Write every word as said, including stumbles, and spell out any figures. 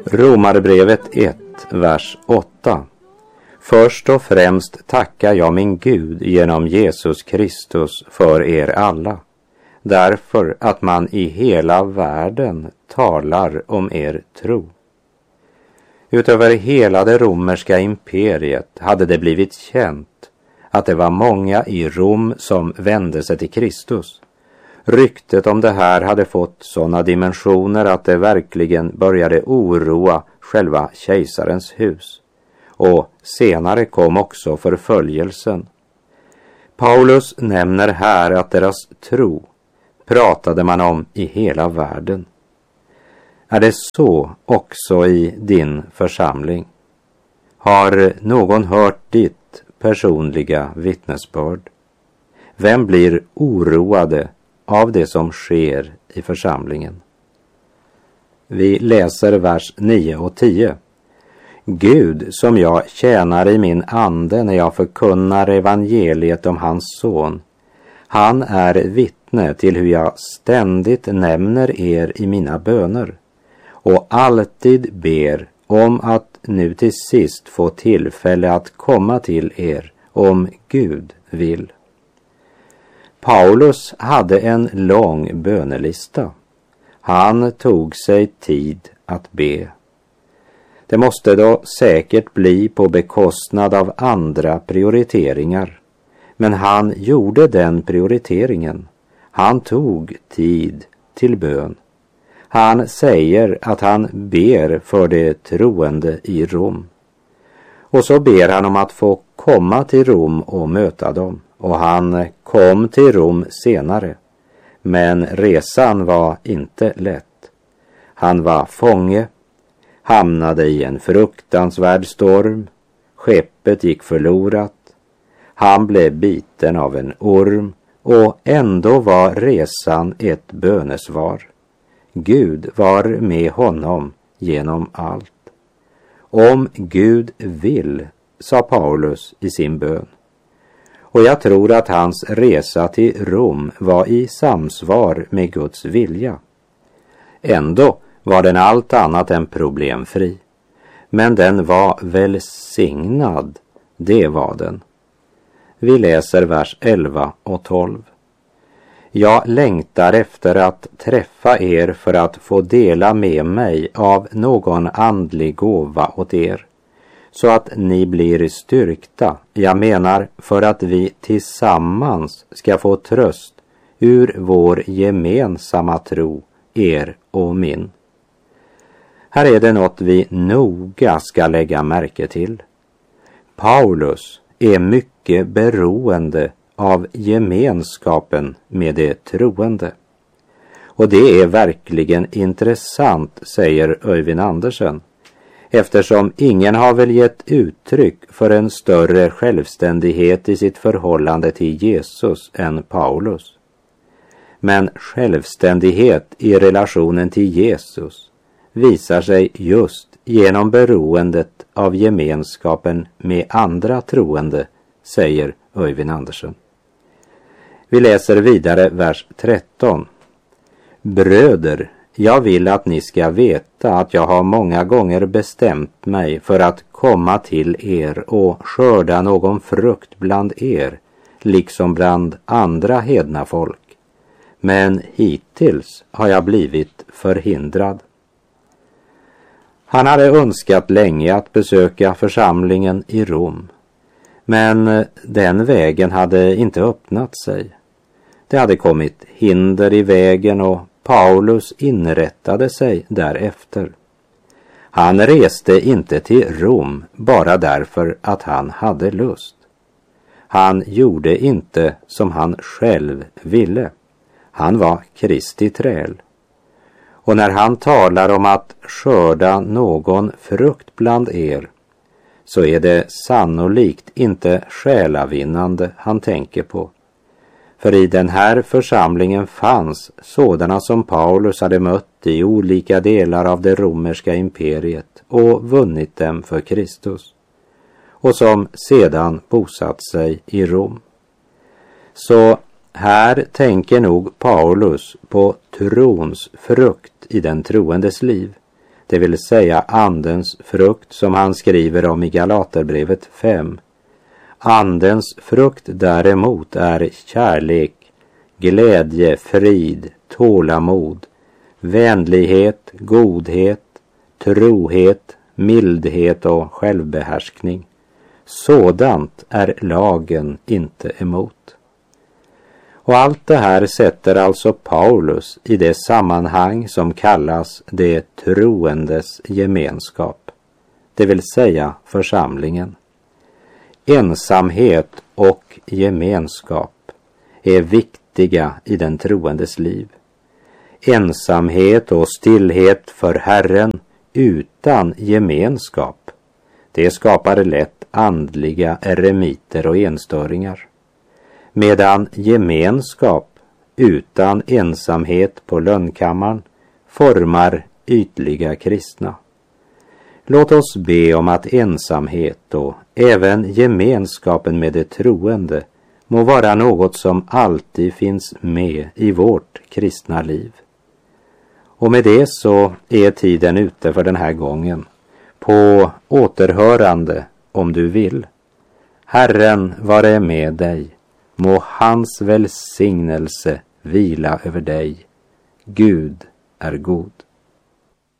Romarbrevet ett, vers åtta. Först och främst tackar jag min Gud genom Jesus Kristus för er alla, därför att man i hela världen talar om er tro. Utöver hela det romerska imperiet hade det blivit känt att det var många i Rom som vände sig till Kristus. Ryktet om det här hade fått sådana dimensioner att det verkligen började oroa själva kejsarens hus. Och senare kom också förföljelsen. Paulus nämner här att deras tro pratade man om i hela världen. Är det så också i din församling? Har någon hört ditt personliga vittnesbörd? Vem blir oroade av det som sker i församlingen? Vi läser vers nio och tio. Gud, som jag tjänar i min ande när jag förkunnar evangeliet om hans son, han är vittne till hur jag ständigt nämner er i mina böner och alltid ber om att nu till sist få tillfälle att komma till er om Gud vill. Paulus hade en lång bönelista. Han tog sig tid att be. Det måste då säkert bli på bekostnad av andra prioriteringar. Men han gjorde den prioriteringen. Han tog tid till bön. Han säger att han ber för det troende i Rom. Och så ber han om att få komma till Rom och möta dem. Och han kom till Rom senare. Men resan var inte lätt. Han var fånge, hamnade i en fruktansvärd storm. Skeppet gick förlorat. Han blev biten av en orm och ändå var resan ett bönesvar. Gud var med honom genom allt. Om Gud vill, sa Paulus i sin bön. Och jag tror att hans resa till Rom var i samsvar med Guds vilja. Ändå var den allt annat än problemfri. Men den var välsignad, det var den. Vi läser vers elva och tolv. Jag längtar efter att träffa er för att få dela med mig av någon andlig gåva åt er, så att ni blir styrkta. Jag menar för att vi tillsammans ska få tröst ur vår gemensamma tro, er och min. Här är det något vi noga ska lägga märke till. Paulus är mycket beroende av gemenskapen med det troende. Och det är verkligen intressant, säger Öyvind Andersen, eftersom ingen har väl gett uttryck för en större självständighet i sitt förhållande till Jesus än Paulus. Men självständighet i relationen till Jesus visar sig just genom beroendet av gemenskapen med andra troende, säger Öyvind Andersen. Vi läser vidare vers tretton. Bröder, jag vill att ni ska veta att jag har många gånger bestämt mig för att komma till er och skörda någon frukt bland er, liksom bland andra hedna folk. Men hittills har jag blivit förhindrad. Han hade önskat länge att besöka församlingen i Rom. Men den vägen hade inte öppnat sig. Det hade kommit hinder i vägen och Paulus inrättade sig därefter. Han reste inte till Rom bara därför att han hade lust. Han gjorde inte som han själv ville. Han var Kristi träl. Och när han talar om att skörda någon frukt bland er, så är det sannolikt inte själavinnande han tänker på. För i den här församlingen fanns sådana som Paulus hade mött i olika delar av det romerska imperiet och vunnit dem för Kristus, och som sedan bosatt sig i Rom. Så här tänker nog Paulus på trons frukt i den troendes liv, det vill säga andens frukt som han skriver om i Galaterbrevet fem. Andens frukt däremot är kärlek, glädje, frid, tålamod, vänlighet, godhet, trohet, mildhet och självbehärskning. Sådant är lagen inte emot. Och allt det här sätter alltså Paulus i det sammanhang som kallas det troendes gemenskap, det vill säga församlingen. Ensamhet och gemenskap är viktiga i den troendes liv. Ensamhet och stillhet för Herren utan gemenskap, det skapar lätt andliga eremiter och enstöringar. Medan gemenskap utan ensamhet på lönnkammaren formar ytliga kristna. Låt oss be om att ensamhet och även gemenskapen med det troende må vara något som alltid finns med i vårt kristna liv. Och med det så är tiden ute för den här gången. På återhörande om du vill. Herren vare med dig. Må hans välsignelse vila över dig. Gud är god.